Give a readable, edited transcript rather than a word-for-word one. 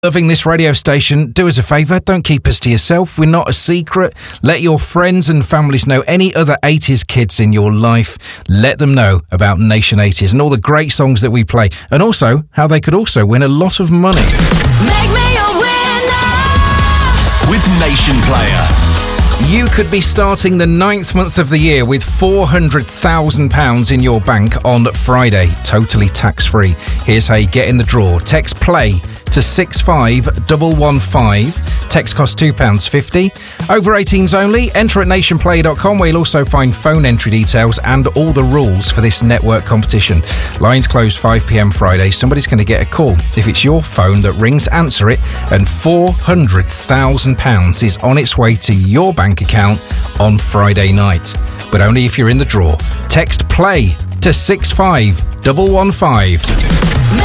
Loving this radio station, do us a favour, don't keep us to yourself. We're not a secret. Let your friends and families know. Any other 80s kids in your life, let them know about Nation 80s and all the great songs that we play, and also how they could also win a lot of money. Make me a winner with Nation Player. You could be starting the 9th month of the year with £400,000 in your bank on Friday, totally tax-free. Here's how you get in the draw. Text PLAY to 65115. Text costs £2.50. Over 18s only. Enter at nationplay.com, where you'll also find phone entry details and all the rules for this network competition. Lines close 5 p.m. Friday. Somebody's going to get a call. If it's your phone that rings, answer it, and £400,000 is on its way to your bank account on Friday night. But only if you're in the draw. Text PLAY to 65115.